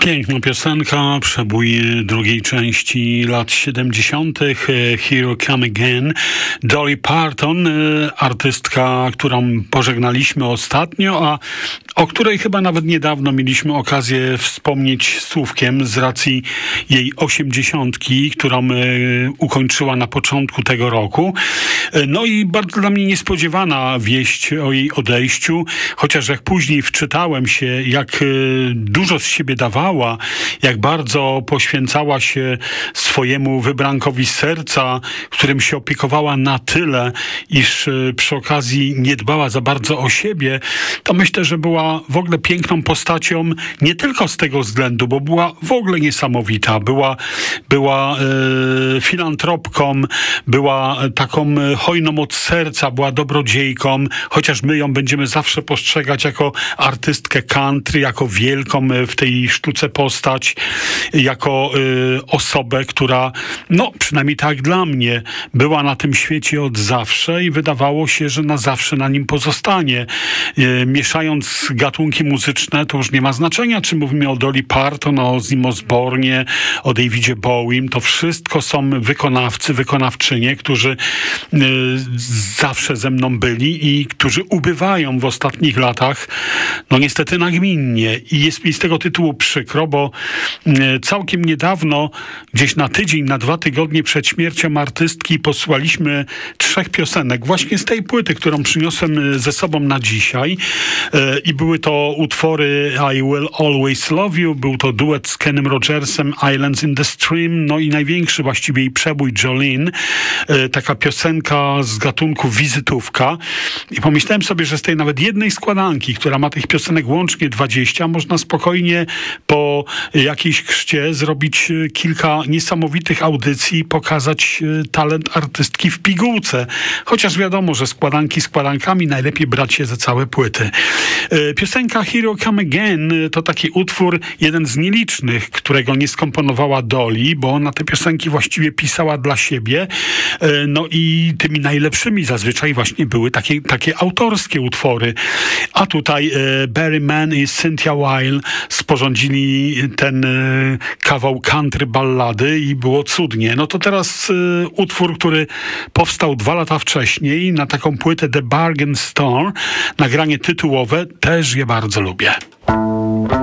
Piękna piosenka, przebój drugiej części lat 70. Here Come Again. Dolly Parton, artystka, którą pożegnaliśmy ostatnio, a o której chyba nawet niedawno mieliśmy okazję wspomnieć słówkiem z racji jej 80, którą ukończyła na początku tego roku. No i bardzo dla mnie niespodziewana wieść o jej odejściu, chociaż jak później wczytałem się, jak dużo z siebie dawała, jak bardzo poświęcała się swojemu wybrankowi serca, którym się opiekowała na tyle, iż przy okazji nie dbała za bardzo o siebie, to myślę, że była w ogóle piękną postacią nie tylko z tego względu, bo była w ogóle niesamowita. Była filantropką, była taką hojną od serca, była dobrodziejką, chociaż my ją będziemy zawsze postrzegać jako artystkę country, jako wielką w tej sztuce postać, jako osobę, która, no przynajmniej tak dla mnie, była na tym świecie od zawsze i wydawało się, że na zawsze na nim pozostanie. Mieszając gatunki muzyczne, to już nie ma znaczenia, czy mówimy o Dolly Parton, o Ozzy Osbournie, o Davidzie Bowiem. To wszystko są wykonawcy, wykonawczynie, którzy zawsze ze mną byli i którzy ubywają w ostatnich latach, no niestety nagminnie. I jest mi z tego tytułu przykro, bo całkiem niedawno, gdzieś na tydzień, na 2 tygodnie przed śmiercią artystki posłaliśmy 3 piosenek właśnie z tej płyty, którą przyniosłem ze sobą na dzisiaj. I były to utwory I Will Always Love You, był to duet z Kenem Rogersem, Islands in the Stream, no i największy właściwie jej przebój Jolene, taka piosenka z gatunku wizytówka. I pomyślałem sobie, że z tej nawet jednej składanki, która ma tych piosenek łącznie 20, można spokojnie po jakiejś chrzcie zrobić kilka niesamowitych audycji i pokazać talent artystki w pigułce. Chociaż wiadomo, że składanki składankami, najlepiej brać się za całe płyty. Piosenka Here Come Again to taki utwór, jeden z nielicznych, którego nie skomponowała Dolly, bo ona te piosenki właściwie pisała dla siebie. No i tymi najlepszymi zazwyczaj właśnie były takie autorskie utwory. A tutaj Barry Mann i Cynthia Weil sporządzili ten kawał country ballady i było cudnie. No to teraz utwór, który powstał 2 lata wcześniej na taką płytę The Bargain Store, nagranie tytułowe, też je bardzo lubię.